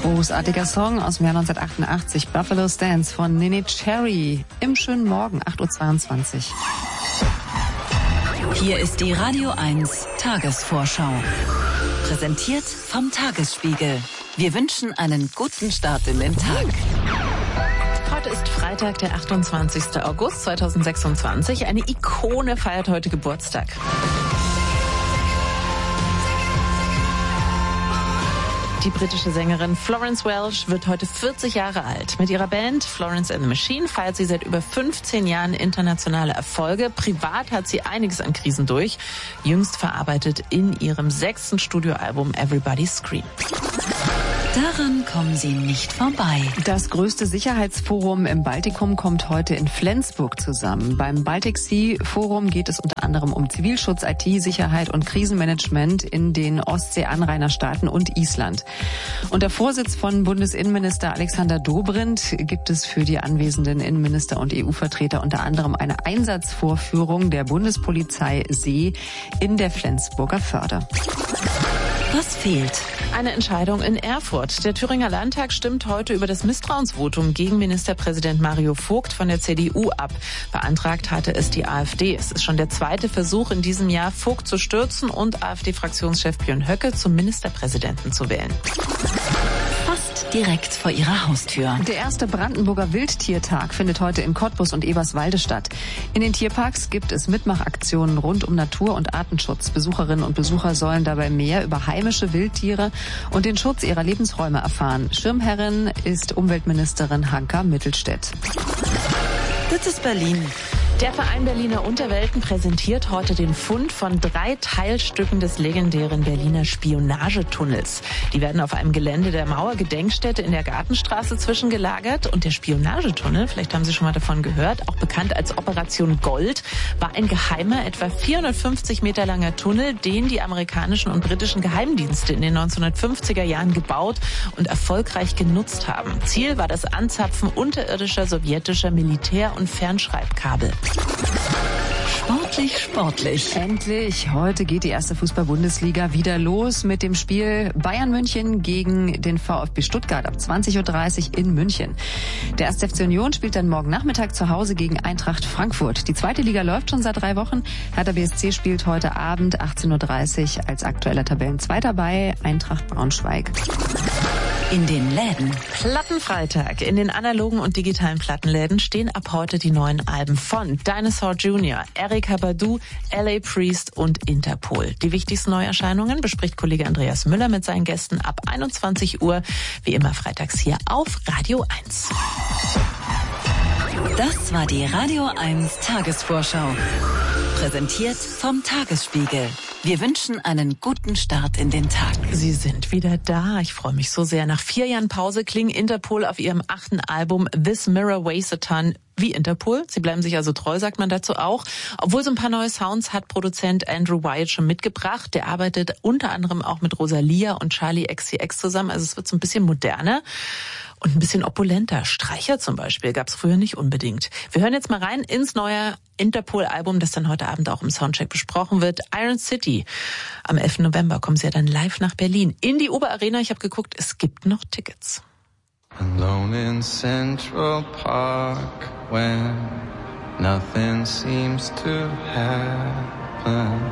Großartiger Song aus dem Jahr 1988, Buffalo Stance von Neneh Cherry. Im schönen Morgen, 8.22 Uhr. Hier ist die Radio 1 Tagesvorschau. Präsentiert vom Tagesspiegel. Wir wünschen einen guten Start in den Tag. Heute ist Freitag, der 28. August 2026. Eine Ikone feiert heute Geburtstag. Die britische Sängerin Florence Welch wird heute 40 Jahre alt. Mit ihrer Band Florence and the Machine feiert sie seit über 15 Jahren internationale Erfolge. Privat hat sie einiges an Krisen durch. Jüngst verarbeitet in ihrem 6. Studioalbum Everybody Scream. Daran kommen Sie nicht vorbei. Das größte Sicherheitsforum im Baltikum kommt heute in Flensburg zusammen. Beim Baltic Sea Forum geht es unter anderem um Zivilschutz, IT-Sicherheit und Krisenmanagement in den Ostsee-Anrainerstaaten und Island. Unter Vorsitz von Bundesinnenminister Alexander Dobrindt gibt es für die anwesenden Innenminister und EU-Vertreter unter anderem eine Einsatzvorführung der Bundespolizei See in der Flensburger Förde. Was fehlt? Eine Entscheidung in Erfurt. Der Thüringer Landtag stimmt heute über das Misstrauensvotum gegen Ministerpräsident Mario Vogt von der CDU ab. Beantragt hatte es die AfD. Es ist schon der zweite Versuch in diesem Jahr, Vogt zu stürzen und AfD-Fraktionschef Björn Höcke zum Ministerpräsidenten zu wählen. Fast direkt vor ihrer Haustür. Der erste Brandenburger Wildtiertag findet heute in Cottbus und Eberswalde statt. In den Tierparks gibt es Mitmachaktionen rund um Natur- und Artenschutz. Besucherinnen und Besucher sollen dabei mehr über heimische Wildtiere und den Schutz ihrer Lebensräume erfahren. Schirmherrin ist Umweltministerin Hanka Mittelstädt. Das ist Berlin. Der Verein Berliner Unterwelten präsentiert heute den Fund von 3 Teilstücken des legendären Berliner Spionagetunnels. Die werden auf einem Gelände der Mauergedenkstätte in der Gartenstraße zwischengelagert. Und der Spionagetunnel, vielleicht haben Sie schon mal davon gehört, auch bekannt als Operation Gold, war ein geheimer, etwa 450 Meter langer Tunnel, den die amerikanischen und britischen Geheimdienste in den 1950er Jahren gebaut und erfolgreich genutzt haben. Ziel war das Anzapfen unterirdischer sowjetischer Militär- und Fernschreibkabel. Sportlich. Endlich. Heute geht die erste Fußball-Bundesliga wieder los mit dem Spiel Bayern München gegen den VfB Stuttgart ab 20.30 Uhr in München. Der 1. FC Union spielt dann morgen Nachmittag zu Hause gegen Eintracht Frankfurt. Die zweite Liga läuft schon seit 3 Wochen. Hertha BSC spielt heute Abend 18.30 Uhr als aktueller Tabellenzweiter bei Eintracht Braunschweig. In den Läden. Plattenfreitag. In den analogen und digitalen Plattenläden stehen ab heute die neuen Alben von Dinosaur Jr., Erykah Badu, L.A. Priest und Interpol. Die wichtigsten Neuerscheinungen bespricht Kollege Andreas Müller mit seinen Gästen ab 21 Uhr, wie immer freitags hier auf Radio 1. Das war die Radio 1 Tagesvorschau. Präsentiert vom Tagesspiegel. Wir wünschen einen guten Start in den Tag. Sie sind wieder da. Ich freue mich so sehr. Nach 4 Jahren Pause klingen Interpol auf ihrem 8. Album This Mirror Weighs a Ton wie Interpol. Sie bleiben sich also treu, sagt man dazu auch. Obwohl so ein paar neue Sounds hat Produzent Andrew Wyatt schon mitgebracht. Der arbeitet unter anderem auch mit Rosalia und Charli XCX zusammen. Also es wird so ein bisschen moderner und ein bisschen opulenter. Streicher zum Beispiel gab es früher nicht unbedingt. Wir hören jetzt mal rein ins neue Interpol-Album, das dann heute Abend auch im Soundcheck besprochen wird. Iron City. Am 11. November kommen sie ja dann live nach Berlin. In die Oberarena. Ich habe geguckt, es gibt noch Tickets. Alone in Central Park when nothing seems to happen.